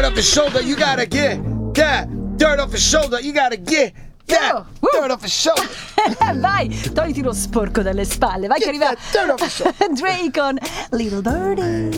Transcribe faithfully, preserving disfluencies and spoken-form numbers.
off his shoulder, you gotta get that. Dirt off his shoulder, you gotta get that. Oh, uh. Dirt off his shoulder. Vai, togliti lo sporco dalle spalle. Vai che arriva Get that dirt off his shoulder. Dre con Little Birdie.